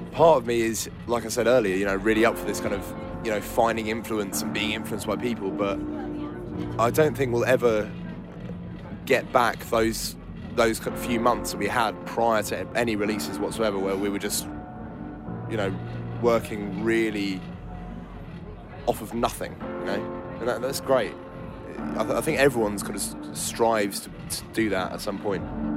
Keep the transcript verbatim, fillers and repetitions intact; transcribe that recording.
part of me is, like I said earlier, you know, really up for this kind of, you know, finding influence and being influenced by people, but I don't think we'll ever get back those those few months that we had prior to any releases whatsoever, where we were just, you know, working really off of nothing, you know, and that, that's great. I, th- I think everyone's kind of strives to, to do that at some point.